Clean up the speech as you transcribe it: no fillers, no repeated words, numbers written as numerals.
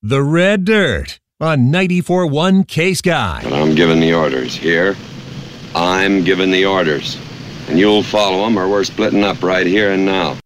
The Red Dirt on 94.1 K-Sky. But I'm giving the orders here. I'm giving the orders. And you'll follow them or we're splitting up right here and now.